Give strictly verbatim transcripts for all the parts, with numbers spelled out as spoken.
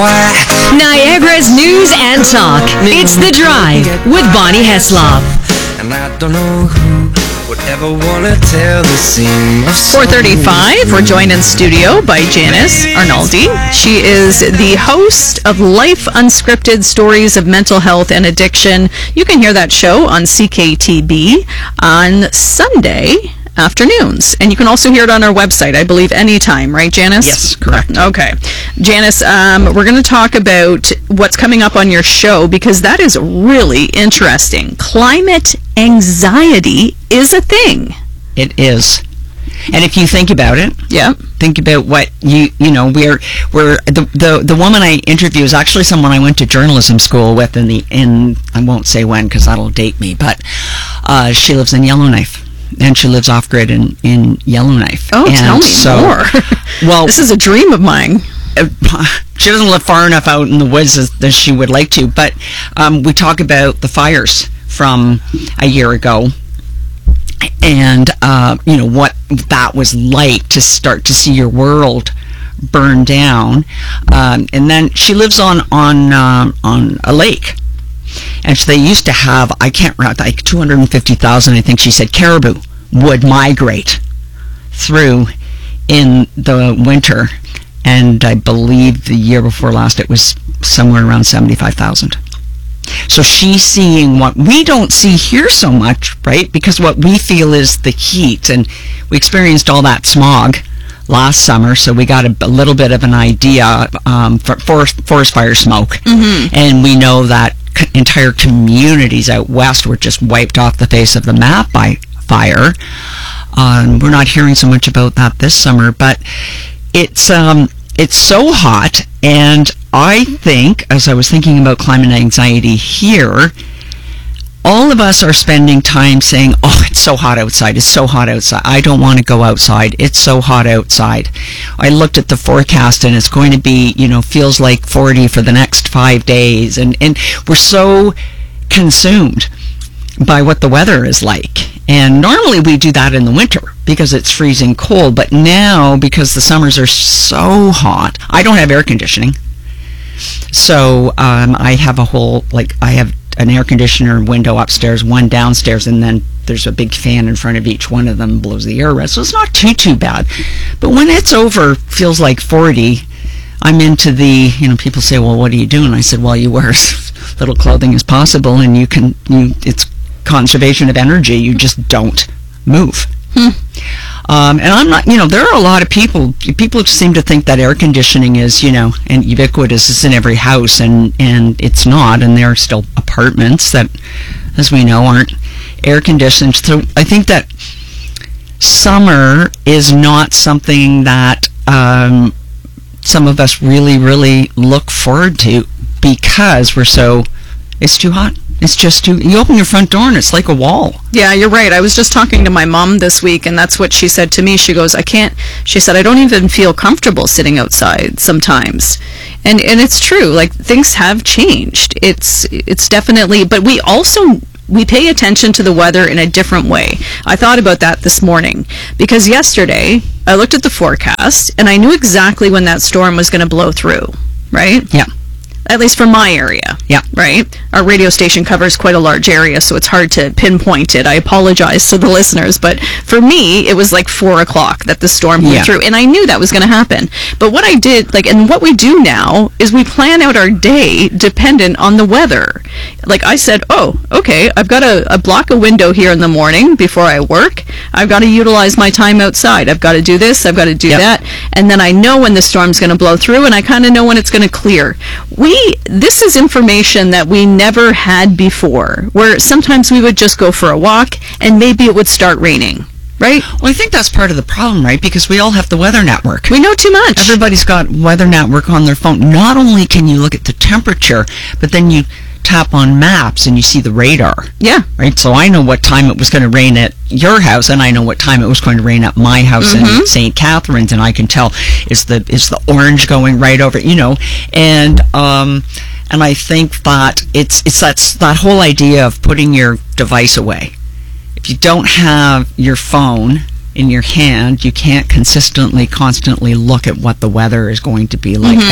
why. Niagara's news and talk. It's The Drive with Bonnie Heslop. And I don't know who would ever want to tell the scene. four thirty-five, we're joined in studio by Janice Arnaldi. She is the host of Life Unscripted, Stories of Mental Health and Addiction. You can hear that show on C K T B on Sunday afternoons. And you can also hear it on our website, I believe, anytime, right, Janice? Yes, correct. Okay. Janice, um, we're going to talk about what's coming up on your show, because that is really interesting. Climate anxiety is a thing. It is. And if you think about it, yeah, think about what you, you know, we're, we're, the, the, the woman I interview is actually someone I went to journalism school with in the, in, I won't say when because that'll date me, but uh, she lives in Yellowknife. And she lives off-grid in, in Yellowknife. Oh, and tell me so, more. Well, this is a dream of mine. Uh, she doesn't live far enough out in the woods as, as she would like to, but um, we talk about the fires from a year ago, and uh, you know what that was like to start to see your world burn down. Um, and then she lives on on uh, on a lake. And so they used to have, I can't remember, like two hundred fifty thousand, I think she said, caribou would migrate through in the winter. And I believe the year before last it was somewhere around seventy-five thousand. So she's seeing what we don't see here so much, right? Because what we feel is the heat. And we experienced all that smog last summer, so we got a, a little bit of an idea um, for forest, forest fire smoke. Mm-hmm. And we know that c- entire communities out west were just wiped off the face of the map by fire. Um, we're not hearing so much about that this summer, but it's um, it's so hot, and I think, as I was thinking about climate anxiety here, all of us are spending time saying, oh, it's so hot outside, it's so hot outside, I don't want to go outside, it's so hot outside. I looked at the forecast and it's going to be, you know, feels like forty for the next five days. And, and we're so consumed by what the weather is like. And normally we do that in the winter because it's freezing cold. But now, because the summers are so hot, I don't have air conditioning. So um, I have a whole, like, I have an air conditioner window upstairs, one downstairs, and then there's a big fan in front of each one of them, blows the air around. So it's not too, too bad. But when it's over, feels like forty, I'm into the, you know, people say, well, what do you do? And I said, well, you wear as little clothing as possible, and you can, you, it's conservation of energy. You just don't move. Hmm. Um, and I'm not, you know, there are a lot of people, people seem to think that air conditioning is, you know, and ubiquitous, it's in every house, and, and it's not, and there are still apartments that, as we know, aren't air conditioned. So I think that summer is not something that um, some of us really, really look forward to because we're so, it's too hot. It's just too, you open your front door and it's like a wall. Yeah, you're right. I was just talking to my mom this week, and that's what she said to me. She goes, I can't, she said, I don't even feel comfortable sitting outside sometimes. And and it's true. Like, things have changed. It's it's definitely, but we also, we pay attention to the weather in a different way. I thought about that this morning because yesterday I looked at the forecast and I knew exactly when that storm was going to blow through, right? Yeah. At least for my area. Yeah. Right? Our radio station covers quite a large area, so it's hard to pinpoint it. I apologize to the listeners, but for me, it was like four o'clock that the storm blew yeah. through, and I knew that was going to happen. But what I did, like, and what we do now is we plan out our day dependent on the weather. Like, I said, oh, okay, I've got to a block a window here in the morning before I work. I've got to utilize my time outside. I've got to do this, I've got to do yep. that. And then I know when the storm's going to blow through, and I kind of know when it's going to clear. We This is information that we never had before, where sometimes we would just go for a walk and maybe it would start raining, right? Well, I think that's part of the problem, right? Because we all have the Weather Network. We know too much. Everybody's got Weather Network on their phone. Not only can you look at the temperature, but then you tap on maps and you see the radar. Yeah. Right? So I know what time it was going to rain at your house, and I know what time it was going to rain at my house mm-hmm. in Saint Catharines, and I can tell is the is the orange going right over, you know. And um and I think that it's it's that's that whole idea of putting your device away. If you don't have your phone in your hand, you can't consistently, constantly look at what the weather is going to be like. Mm-hmm. I mean,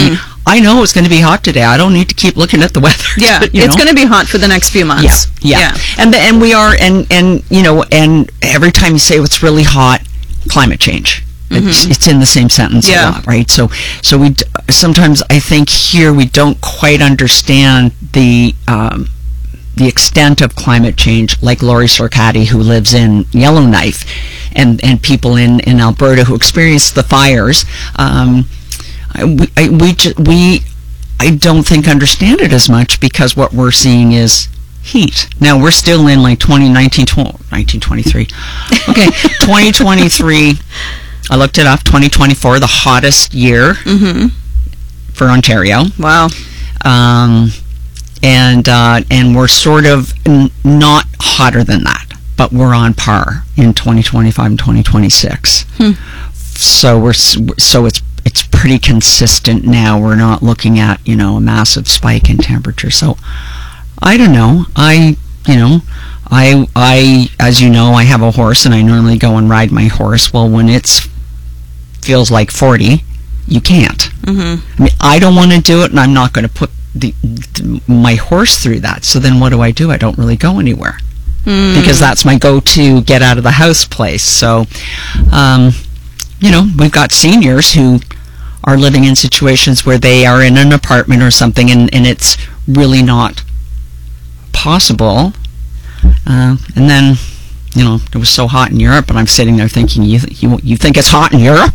I know it's going to be hot today. I don't need to keep looking at the weather. Yeah, you it's know? going to be hot for the next few months. Yeah, yeah, and the, and we are, and and you know, and every time you say it's really hot, climate change. It's, it's in the same sentence Yeah. a lot, right? So, so we d- sometimes I think here we don't quite understand the um, the extent of climate change, like Laurie Sorcati, who lives in Yellowknife, and and people in, in Alberta who experienced the fires. Um, I, we I, we, ju- we I don't think understand it as much, because what we're seeing is heat. Now we're still in like twenty nineteen, nineteen twenty-three. Okay, twenty twenty-three. I looked it up. twenty twenty-four, the hottest year Mm-hmm. for Ontario. Wow. Um, and uh, and we're sort of n- not hotter than that, but we're on par in twenty twenty-five and twenty twenty-six. Hmm. So we're s- so it's it's pretty consistent now. We're not looking at, you know, a massive spike in temperature. So I don't know. I you know. I, I, as you know, I have a horse, and I normally go and ride my horse. Well, when it's feels like forty, you can't. Mm-hmm. I mean, I don't want to do it, and I'm not going to put the, the my horse through that. So then, what do I do? I don't really go anywhere, Mm. because that's my go-to get out of the house place. So, um, you know, we've got seniors who are living in situations where they are in an apartment or something, and, and it's really not possible. Uh, and then, you know, it was so hot in Europe, and I'm sitting there thinking, you th- you you think it's hot in Europe?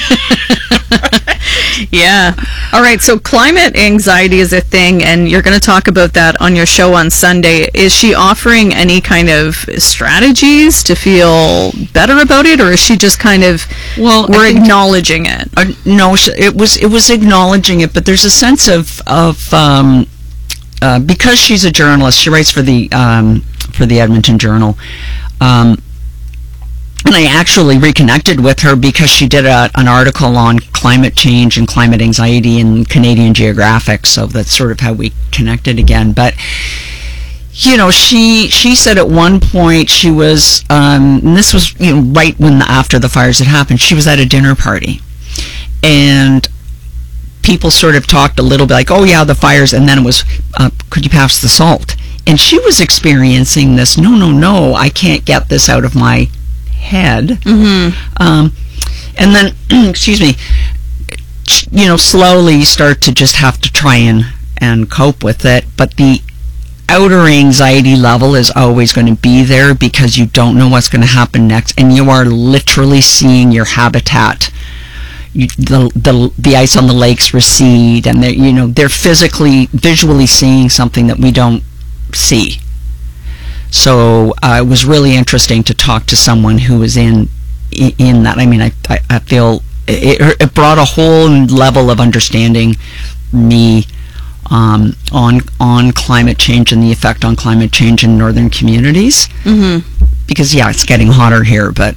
Yeah. All right. So climate anxiety is a thing, and you're going to talk about that on your show on Sunday. Is she offering any kind of strategies to feel better about it, or is she just kind of, Well, I we're think- acknowledging it? Uh, no, sh- it was it was acknowledging it, but there's a sense of of um, uh, because she's a journalist, she writes for the um, for the Edmonton Journal. Um, And I actually reconnected with her because she did a, an article on climate change and climate anxiety in Canadian Geographic, so that's sort of how we connected again. But, you know, she she said at one point she was, um, and this was, you know, right when the, after the fires had happened, she was at a dinner party. And people sort of talked a little bit like, oh yeah, the fires, and then it was, uh, could you pass the salt? And she was experiencing this, no, no, no, I can't get this out of my head. Mm-hmm. Um, and then, excuse me, you know, slowly you start to just have to try and, and cope with it. But the outer anxiety level is always going to be there because you don't know what's going to happen next. And you are literally seeing your habitat. You, the, the the ice on the lakes recede, and they you know they're physically, visually seeing something that we don't see. So uh, it was really interesting to talk to someone who was in in that. I mean, I I, I feel it, it brought a whole level of understanding me um, on on climate change and the effect on climate change in northern communities. Mm-hmm. Because yeah, it's getting hotter here, but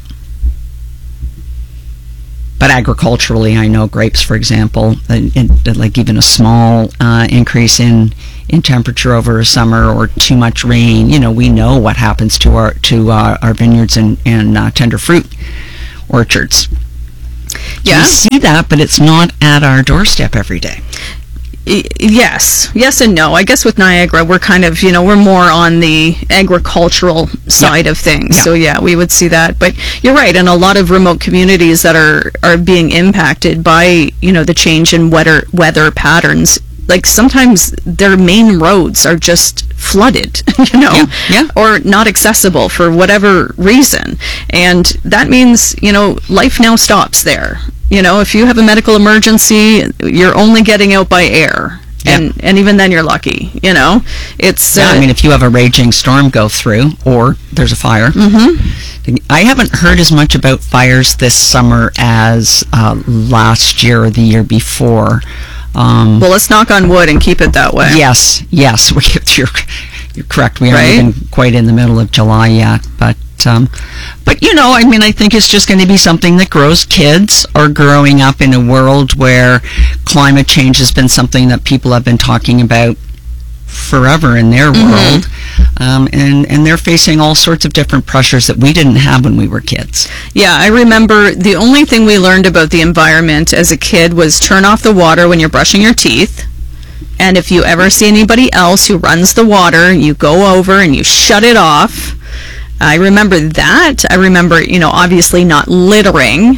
but agriculturally, I know grapes, for example, uh, in, like even a small uh, increase in in temperature over a summer or too much rain, you know, we know what happens to our to uh, our vineyards and, and uh, tender fruit orchards. Yeah. We see that, but it's not at our doorstep every day. Y- Yes, yes and no. I guess with Niagara, we're kind of, you know, we're more on the agricultural side of things. Yeah. So yeah, we would see that. But you're right, and a lot of remote communities that are are being impacted by, you know, the change in weather weather patterns. Like sometimes their main roads are just flooded, you know, Yeah, yeah. or not accessible for whatever reason. And that means, you know, life now stops there. You know, if you have a medical emergency, you're only getting out by air. Yeah. And and even then you're lucky, you know. It's Yeah, uh, I mean, if you have a raging storm go through, or there's a fire. Mm-hmm. I haven't heard as much about fires this summer as uh, last year or the year before. Um, well, let's knock on wood and keep it that way. Yes, yes, we, you're, you're correct. We aren't Right? even quite in the middle of July yet, but um, but you know, I mean, I think it's just going to be something that grows. Kids are growing up in a world where climate change has been something that people have been talking about forever in their Mm-hmm. world. Um, and, and they're facing all sorts of different pressures that we didn't have when we were kids. Yeah, I remember the only thing we learned about the environment as a kid was turn off the water when you're brushing your teeth. And if you ever see anybody else who runs the water, you go over and you shut it off. I remember that. I remember, you know, obviously not littering.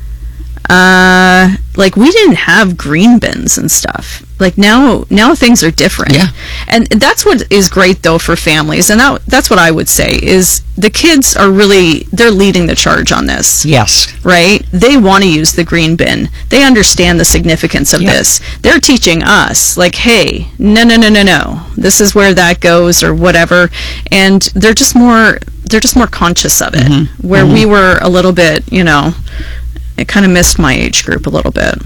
Uh, like, we didn't have green bins and stuff. Like, now now things are different. Yeah. And that's what is great, though, for families. And that, that's what I would say, is the kids are really, they're leading the charge on this. Yes. Right? They want to use the green bin. They understand the significance of Yeah. this. They're teaching us, like, hey, no, no, no, no, no. This is where that goes, or whatever. And they're just more, they're just more conscious of it. Mm-hmm. Where Mm-hmm. we were a little bit, you know, it kind of missed my age group a little bit.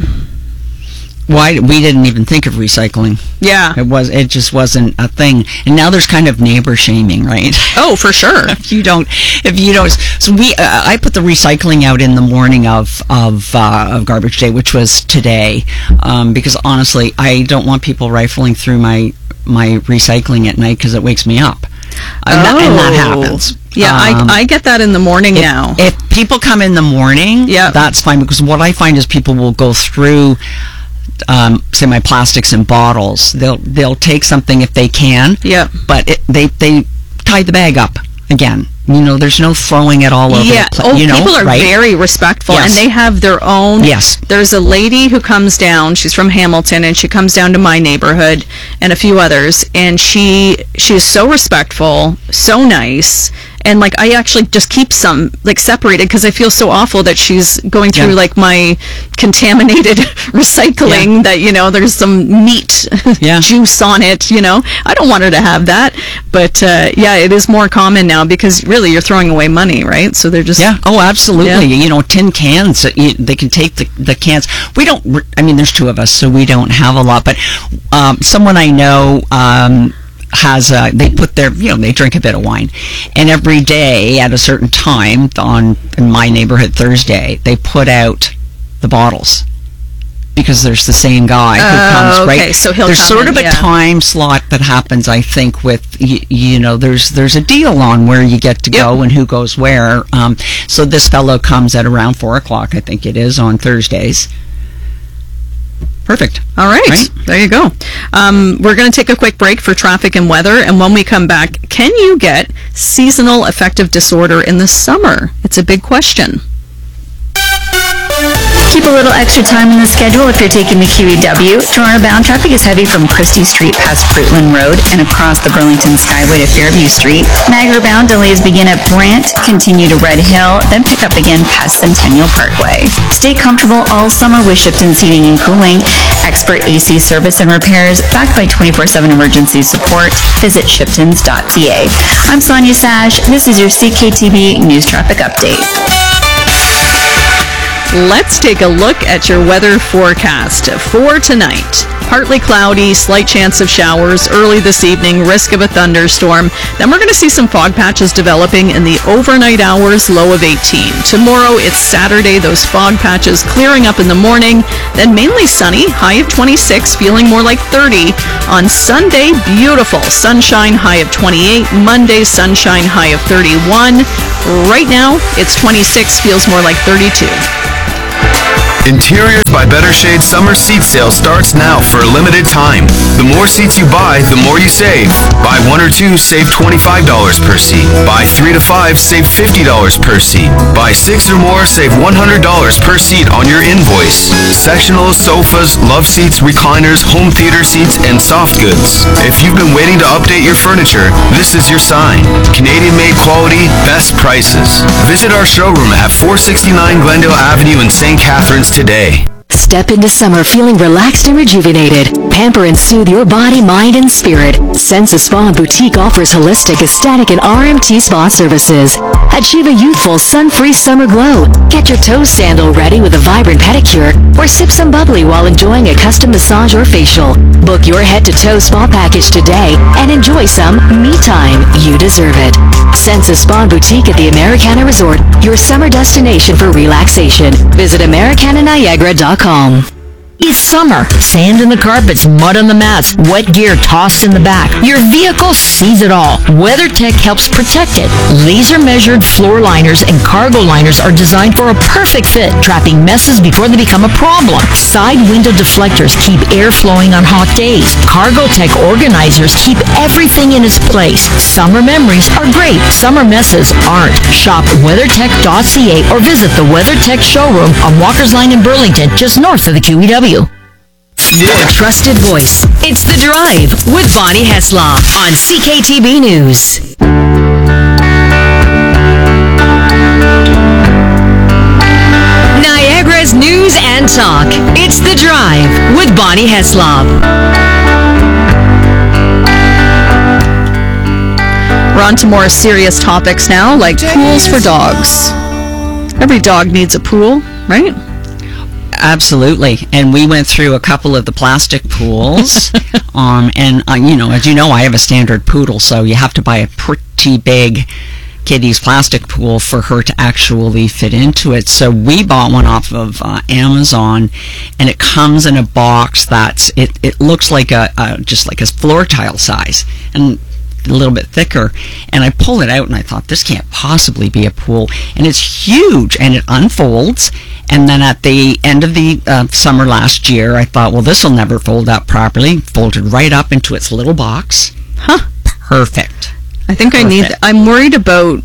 Why we didn't even think of recycling. Yeah. It was it just wasn't a thing. And now there's kind of neighbor shaming, right? Oh, for sure. if you don't if you don't so we uh, I put the recycling out in the morning of of uh, of garbage day, which was today, um, because honestly I don't want people rifling through my my recycling at night because it wakes me up. And, that, and that happens. Yeah, Um, I, I get that in the morning if, now. If people come in the morning, Yeah. that's fine, because what I find is people will go through, um, say, my plastics and bottles. They'll they'll take something if they can, Yeah. but it, they they tie the bag up again. You know, there's no throwing it all over. Yeah. the pla- Oh, you know, people are right? very respectful, Yes. and they have their own. Yes. There's a lady who comes down. She's from Hamilton, and she comes down to my neighborhood and a few others. And she she is so respectful, so nice, and like I actually just keep some like separated because I feel so awful that she's going through Yeah. like my contaminated recycling. Yeah. That you know there's some meat Yeah. juice on it. You know, I don't want her to have that, but uh, yeah, it is more common now because really you're throwing away money, right? So they're just Yeah. Oh, absolutely. Yeah. You know, tin cans. uh, You, they can take the, the cans. We don't. re- I mean, there's two of us, so we don't have a lot. But um, someone I know um, has. Uh, they put their. You know, they drink a bit of wine, and every day at a certain time on in my neighborhood Thursday, they put out the bottles. Because there's the same guy who Oh, comes, right? okay, so he'll there's come sort in, of a yeah. time slot that happens, I think, with you, you know, there's there's a deal on where you get to go Yep. and who goes where. Um, so this fellow comes at around four o'clock, I think it is, on Thursdays. Perfect. All right. Right? There you go. Um, we're going to take a quick break for traffic and weather, and when we come back, can you get seasonal affective disorder in the summer? It's a big question. Keep a little extra time in the schedule if you're taking the Q E W. Toronto-bound traffic is heavy from Christie Street past Fruitland Road and across the Burlington Skyway to Fairview Street. Niagara-bound delays begin at Brant, continue to Red Hill, then pick up again past Centennial Parkway. Stay comfortable all summer with Shipton's Heating and Cooling. Expert A C service and repairs backed by twenty-four seven emergency support. Visit shiptons dot c a. I'm Sonia Sash. This is your C K T V News Traffic Update. Let's take a look at your weather forecast for tonight. Partly cloudy, slight chance of showers early this evening, risk of a thunderstorm. Then we're going to see some fog patches developing in the overnight hours, low of eighteen. Tomorrow, it's Saturday, those fog patches clearing up in the morning. Then mainly sunny, high of twenty-six, feeling more like thirty. On Sunday, beautiful, sunshine, high of twenty-eight. Monday, sunshine, high of thirty-one. Right now, it's twenty-six, feels more like thirty-two. Interiors by Better Shade summer seat sale starts now for a limited time. The more seats you buy, the more you save. Buy one or two, save twenty-five dollars per seat. Buy three to five, save fifty dollars per seat. Buy six or more, save one hundred dollars per seat on your invoice. Sectionals, sofas, love seats, recliners, home theater seats, and soft goods. If you've been waiting to update your furniture, this is your sign. Canadian-made quality, best prices. Visit our showroom at four sixty-nine Glendale Avenue in Saint Catharines today. Step into summer feeling relaxed and rejuvenated. Pamper and soothe your body, mind, and spirit. Sensa Spa and Boutique offers holistic, aesthetic, and R M T spa services. Achieve a youthful, sun-free summer glow. Get your toe sandal ready with a vibrant pedicure, or sip some bubbly while enjoying a custom massage or facial. Book your head-to-toe spa package today and enjoy some me time. You deserve it. Sensa Spa and Boutique at the Americana Resort, your summer destination for relaxation. Visit Americana Niagara dot com. It's summer. Sand in the carpets, mud on the mats, wet gear tossed in the back. Your vehicle sees it all. WeatherTech helps protect it. Laser-measured floor liners and cargo liners are designed for a perfect fit, trapping messes before they become a problem. Side window deflectors keep air flowing on hot days. CargoTech organizers keep everything in its place. Summer memories are great. Summer messes aren't. Shop weathertech dot c a or visit the WeatherTech showroom on Walker's Line in Burlington, just north of the Q E W. Your trusted voice. It's The Drive with Bonnie Heslop on C K T B News. Niagara's news and talk. It's The Drive with Bonnie Heslop. We're on to more serious topics now, like pools for dogs. Every dog needs a pool, right? Absolutely. And we went through a couple of the plastic pools. um, and, uh, you know, as you know, I have a standard poodle, so you have to buy a pretty big Kitty's plastic pool for her to actually fit into it. So we bought one off of uh, Amazon, and it comes in a box that's, it, it looks like a, a, just like a floor tile size. And a little bit thicker, and I pull it out and I thought, this can't possibly be a pool, and it's huge, and it unfolds. And then at the end of the uh, summer last year, I thought, well, this will never fold up properly. Folded right up into its little box. Huh. Perfect. I think Perfect. I need, I'm worried about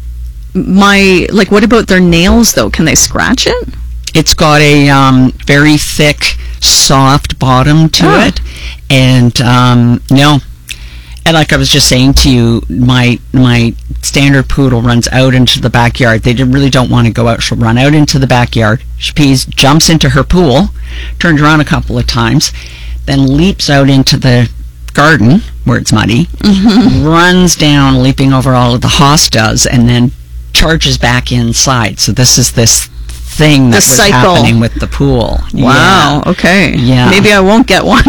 my, like, what about their nails, though? Can they scratch it? It's got a um, very thick, soft bottom to Oh. it, and um, no. And like I was just saying to you, my my standard poodle runs out into the backyard. They really don't want to go out. She'll run out into the backyard. She pees, jumps into her pool, turns around a couple of times, then leaps out into the garden where it's muddy, mm-hmm. runs down, leaping over all of the hostas, and then charges back inside. So this is this thing that The was cycle. happening with the pool. Wow, Yeah. okay. Yeah. Maybe I won't get one.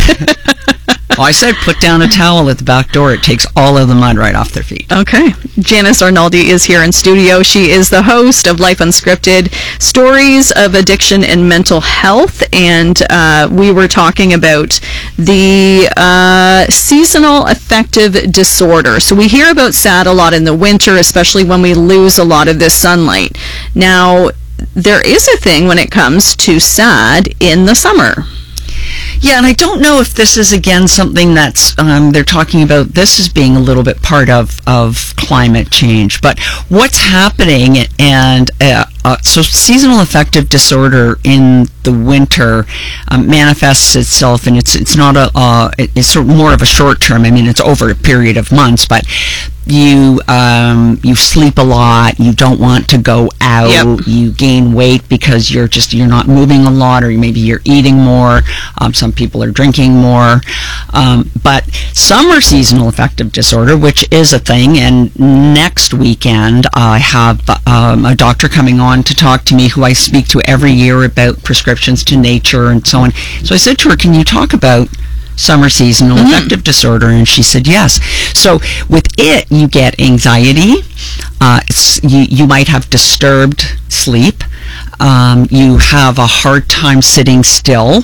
Well, I said put down a towel at the back door. It takes all of the mud right off their feet. Okay. Janice Arnaldi is here in studio. She is the host of Life Unscripted, Stories of Addiction and Mental Health. And uh, we were talking about the uh, seasonal affective disorder. So we hear about SAD a lot in the winter, especially when we lose a lot of this sunlight. Now, there is a thing when it comes to SAD in the summer. Yeah, and I don't know if this is, again, something that's, um, they're talking about this as being a little bit part of, of climate change. But what's happening, and uh, uh, so seasonal affective disorder in the winter um, manifests itself, and it's it's not a, uh, it's sort of more of a short term. I mean, it's over a period of months, but you um, you sleep a lot, you don't want to go out, Yep. you gain weight because you're just, you're not moving a lot, or maybe you're eating more, um, some people are drinking more, um, but summer seasonal affective disorder, which is a thing, and next weekend I have um, a doctor coming on to talk to me who I speak to every year about prescriptions to nature and so on. So I said to her, can you talk about summer seasonal Mm-hmm. affective disorder? And she said yes. So with it, you get anxiety, uh, it's, you, you might have disturbed sleep, um, you have a hard time sitting still,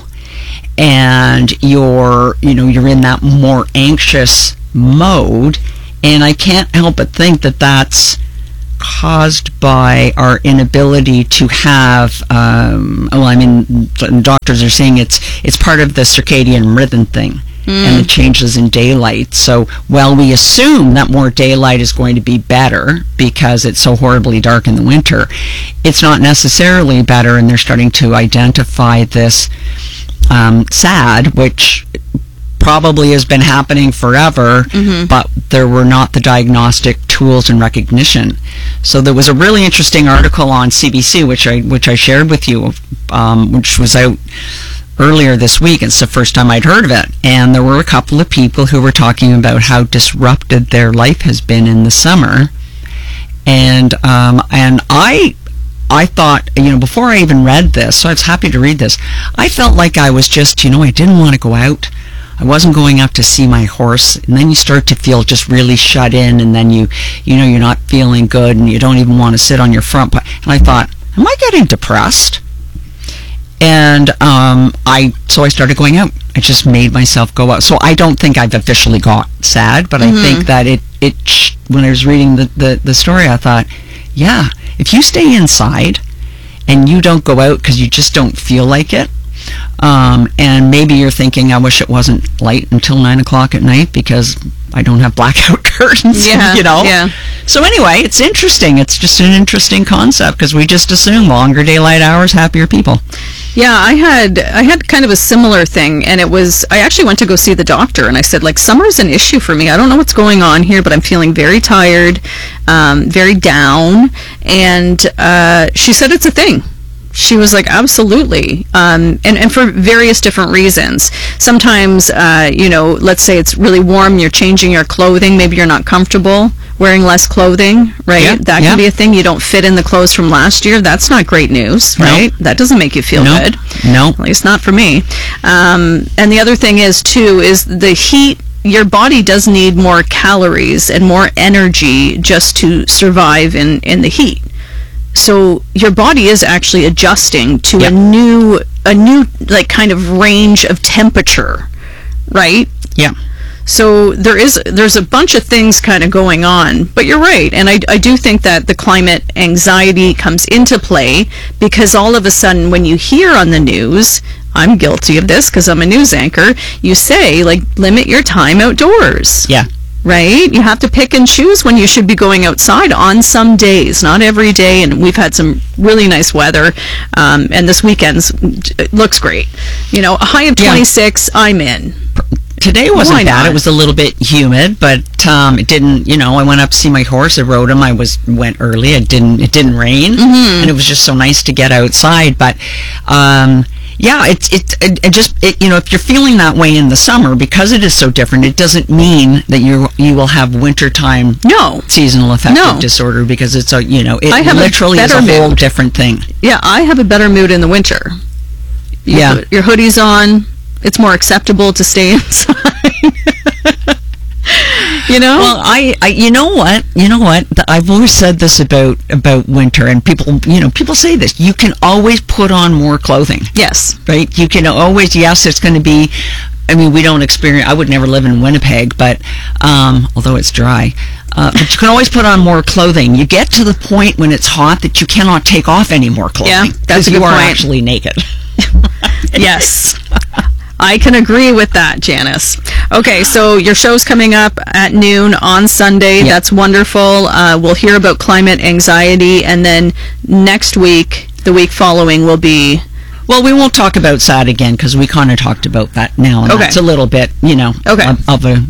and you're, you know, you're in that more anxious mode, and I can't help but think that that's caused by our inability to have, um, well, I mean, doctors are saying it's it's part of the circadian rhythm thing and the changes in daylight. So while we assume that more daylight is going to be better because it's so horribly dark in the winter, it's not necessarily better, and they're starting to identify this um, SAD, which probably has been happening forever, mm-hmm. but there were not the diagnostic tools and recognition. So there was a really interesting article on C B C, which I which I shared with you, um, which was out earlier this week. It's the first time I'd heard of it, and there were a couple of people who were talking about how disrupted their life has been in the summer, and um, and I. I thought, you know, before I even read this, so I was happy to read this, I felt like I was just, you know, I didn't want to go out. I wasn't going out to see my horse, and then you start to feel just really shut in, and then you, you know, you're not feeling good, and you don't even want to sit on your front. And I thought, am I getting depressed? And um, I so I started going out. I just made myself go out. So I don't think I've officially got sad, but mm-hmm. I think that it, it when I was reading the, the, the story, I thought, yeah, if you stay inside and you don't go out because you just don't feel like it, um, and maybe you're thinking, I wish it wasn't light until nine o'clock at night because I don't have blackout curtains, yeah, you know? Yeah. So anyway, it's interesting. It's just an interesting concept because we just assume longer daylight hours, happier people. Yeah, I had I had kind of a similar thing, and it was, I actually went to go see the doctor, and I said, like, summer's an issue for me. I don't know what's going on here, but I'm feeling very tired, um, very down, and uh, she said it's a thing. She was like, absolutely, um, and, and for various different reasons. Sometimes, uh, you know, let's say it's really warm, you're changing your clothing, maybe you're not comfortable wearing less clothing, right? Yeah, that yeah. can be a thing. You don't fit in the clothes from last year. That's not great news, right? No. That doesn't make you feel no. good. No. At least not for me. Um, and the other thing is, too, is the heat. Your body does need more calories and more energy just to survive in, in the heat. So your body is actually adjusting to yep. a new, a new like kind of range of temperature, right? Yeah. So there is, there's a bunch of things kind of going on, but you're right, and I, I do think that the climate anxiety comes into play because all of a sudden when you hear on the news, I'm guilty of this because I'm a news anchor, you say, like, limit your time outdoors. Yeah. Right? You have to pick and choose when you should be going outside on some days, not every day. And we've had some really nice weather. Um, and this weekend's it looks great. You know, a high of twenty-six, yeah. I'm in. Today wasn't Why bad. not? It was a little bit humid, but um, it didn't, you know, I went up to see my horse. I rode him. I was went early. It didn't it didn't rain. Mm-hmm. And it was just so nice to get outside. But um yeah, it's it's it, it just it, you know, if you're feeling that way in the summer because it is so different, it doesn't mean that you you will have wintertime no seasonal affective no. disorder because it's a you know it I have literally a is a whole mood. different thing. Yeah, I have a better mood in the winter. You yeah, put your hoodie's on. It's more acceptable to stay inside. You know? Well, I, I, you know what, you know what, I've always said this about, about winter, and people, you know, people say this, you can always put on more clothing. Yes. Right? You can always, yes, it's going to be, I mean, we don't experience, I would never live in Winnipeg, but, um, although it's dry, uh, but you can always put on more clothing. You get to the point when it's hot that you cannot take off any more clothing. Yeah, that's a good you are point. actually naked. Yes. I can agree with that, Janice. Okay, so your show's coming up at noon on Sunday. Yep. That's wonderful. Uh, we'll hear about climate anxiety, and then next week, the week following, will be... Well, we won't talk about sad again, because we kind of talked about that now, and okay. that's a little bit, you know, okay. of, of a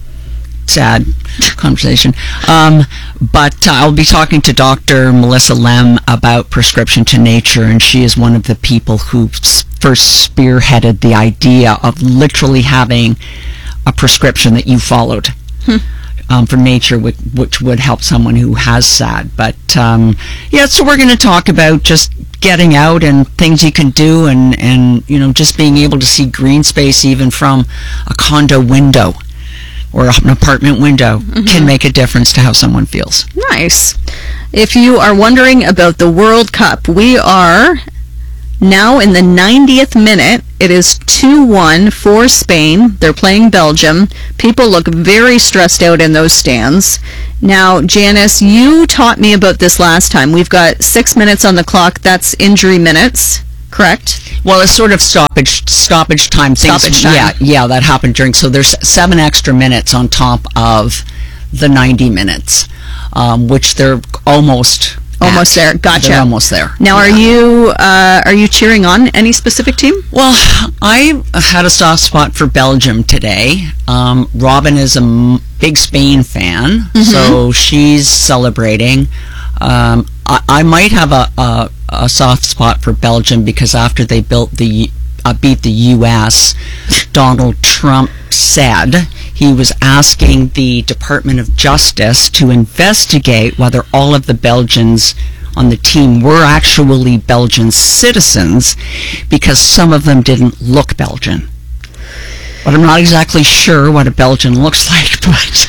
sad conversation. Um, but uh, I'll be talking to Doctor Melissa Lem about Prescription to Nature, and she is one of the people who first spearheaded the idea of literally having a prescription that you followed hmm. um, for nature, which, which would help someone who has S A D. But um, yeah, so we're going to talk about just getting out and things you can do, and, and you know, just being able to see green space even from a condo window or an apartment window mm-hmm. can make a difference to how someone feels. Nice. If you are wondering about the World Cup, we are now in the ninetieth minute. It is two one for Spain. They're playing Belgium. People look very stressed out in those stands. Now, Janice, you taught me about this last time. We've got six minutes on the clock. That's injury minutes, correct? Well, it's sort of stoppage stoppage time. Things, Stoppage time. Yeah, yeah, that happened during. So there's seven extra minutes on top of the ninety minutes, um, which they're almost almost at. there. Gotcha. They're almost there. Now, yeah. are you uh, are you cheering on any specific team? Well, I had a soft spot for Belgium today. Um, Robin is a m- big Spain fan, mm-hmm. so she's celebrating. Um, I, I might have a, a a soft spot for Belgium because after they built the uh, beat the U S, Donald Trump said he was asking the Department of Justice to investigate whether all of the Belgians on the team were actually Belgian citizens because some of them didn't look Belgian. But I'm not exactly sure what a Belgian looks like, but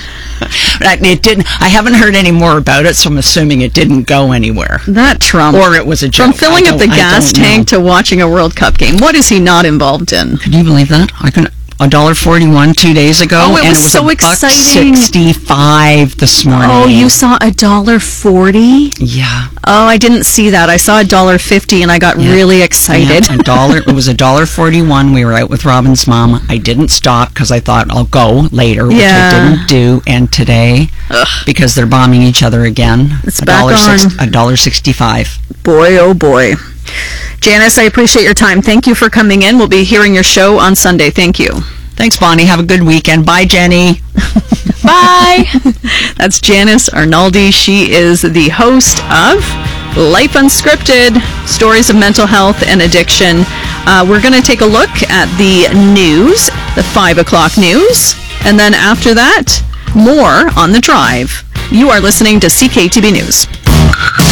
It didn't. I haven't heard any more about it, so I'm assuming it didn't go anywhere. That Trump. Or it was a joke. From filling I up the don't- I gas don't know. tank to watching a World Cup game. What is he not involved in? Can you believe that? I can. A dollar forty-one two days ago, Oh, it and was it was so a buck exciting. sixty-five this morning. Oh, you saw a dollar forty? Yeah. Oh, I didn't see that. I saw a dollar fifty, and I got Yeah. really excited. Yeah, a dollar. It was a dollar forty-one. We were out with Robin's mom. I didn't stop because I thought I'll go later, which Yeah. I didn't do. And today, Ugh. because they're bombing each other again, It's a back dollar on. six, a dollar sixty-five. Boy, oh boy. Janice, I appreciate your time. Thank you for coming in. We'll be hearing your show on Sunday. Thank you. Thanks, Bonnie. Have a good weekend. Bye, Jenny. Bye. That's Janice Arnaldi. She is the host of Life Unscripted, Stories of Mental Health and Addiction. Uh, we're going to take a look at the news, the five o'clock news, and then after that, more on The Drive. You are listening to C K T B News.